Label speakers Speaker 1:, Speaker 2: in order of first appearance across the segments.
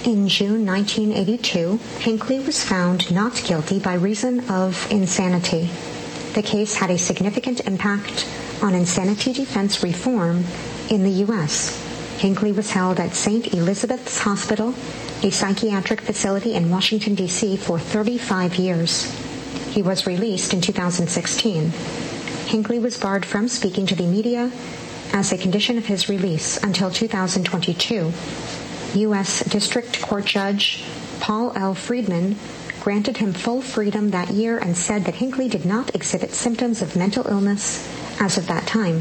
Speaker 1: In June 1982, Hinckley was found not guilty by reason of insanity. The case had a significant impact on insanity defense reform in the U.S. Hinckley was held at St. Elizabeth's Hospital, a psychiatric facility in Washington, D.C., for 35 years. He was released in 2016. Hinckley was barred from speaking to the media as a condition of his release until 2022. U.S. District Court Judge Paul L. Friedman granted him full freedom that year and said that Hinckley did not exhibit symptoms of mental illness as of that time.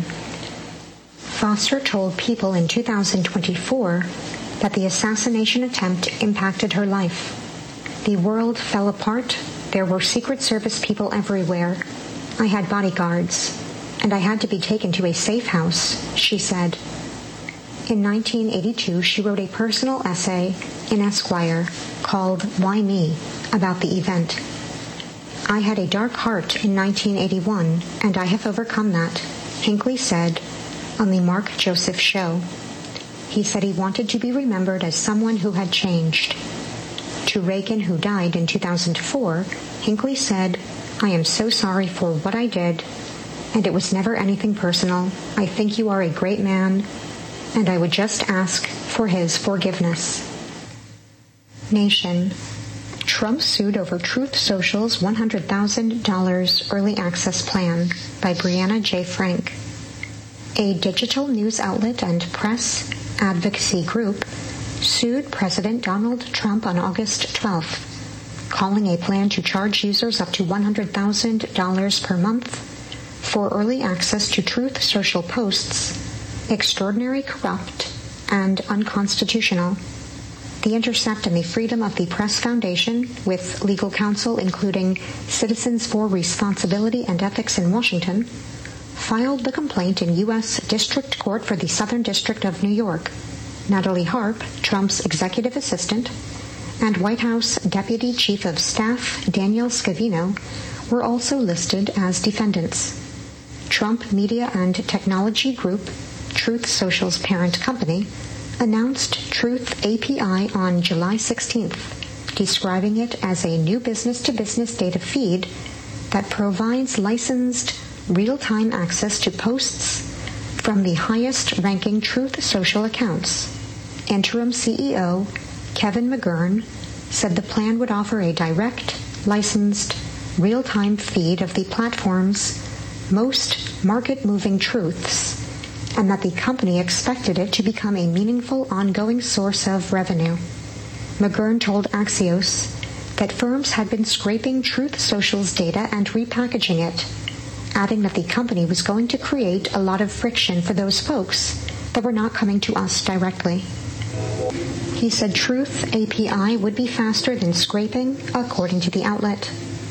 Speaker 1: Foster told People in 2024 that the assassination attempt impacted her life. The world fell apart. There were Secret Service people everywhere. I had bodyguards, and I had to be taken to a safe house, she said. In 1982, she wrote a personal essay in Esquire called Why Me? About the event. I had a dark heart in 1981, and I have overcome that, Hinckley said on the Mark Joseph Show. He said he wanted to be remembered as someone who had changed. To Reagan, who died in 2004, Hinckley said, I am so sorry for what I did, and it was never anything personal. I think you are a great man, and I would just ask for his forgiveness. Nation. Trump sued over Truth Social's $100,000 early access plan by Brianna J. Frank. A digital news outlet and press advocacy group sued President Donald Trump on August 12th, calling a plan to charge users up to $100,000 per month for early access to Truth Social posts extraordinary, corrupt, and unconstitutional. The Intercept and the Freedom of the Press Foundation, with legal counsel including Citizens for Responsibility and Ethics in Washington, filed the complaint in U.S. District Court for the Southern District of New York. Natalie Harp, Trump's executive assistant, and White House Deputy Chief of Staff Daniel Scavino were also listed as defendants. Trump Media and Technology Group, Truth Social's parent company, announced Truth API on July 16th, describing it as a new business-to-business data feed that provides licensed real-time access to posts from the highest-ranking Truth Social accounts. Interim CEO Kevin McGurn said the plan would offer a direct, licensed, real-time feed of the platform's most market-moving truths, and that the company expected it to become a meaningful ongoing source of revenue. McGurn told Axios that firms had been scraping Truth Social's data and repackaging it, adding that the company was going to create a lot of friction for those folks that were not coming to us directly. He said Truth API would be faster than scraping, according to the outlet.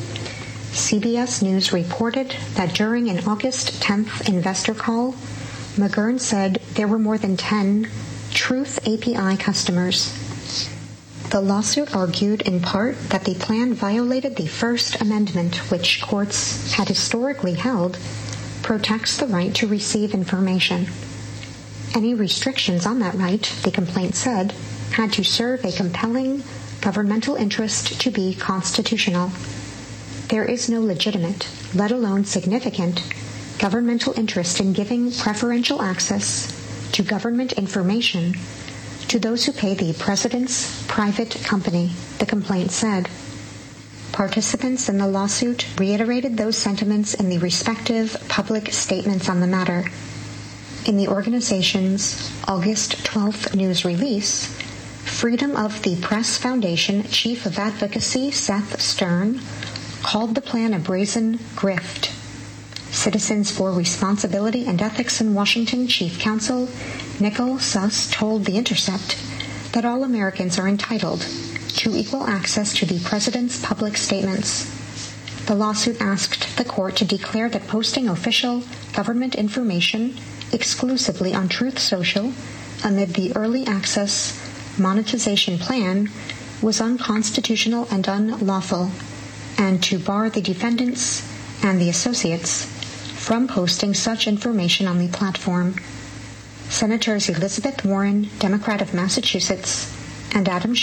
Speaker 1: CBS News reported that during an August 10th investor call, McGurn said there were more than 10 Truth API customers. The lawsuit argued in part that the plan violated the First Amendment, which courts had historically held protects the right to receive information. Any restrictions on that right, the complaint said, had to serve a compelling governmental interest to be constitutional. There is no legitimate, let alone significant, governmental interest in giving preferential access to government information to those who pay the president's private company, the complaint said. Participants in the lawsuit reiterated those sentiments in the respective public statements on the matter. In the organization's August 12th news release, Freedom of the Press Foundation Chief of Advocacy Seth Stern called the plan a brazen grift. Citizens for Responsibility and Ethics in Washington Chief Counsel Nicole Suss told The Intercept that all Americans are entitled to equal access to the president's public statements. The lawsuit asked the court to declare that posting official government information exclusively on Truth Social amid the early access monetization plan was unconstitutional and unlawful, and to bar the defendants and the associates from posting such information on the platform. Senators Elizabeth Warren, Democrat of Massachusetts, and Adam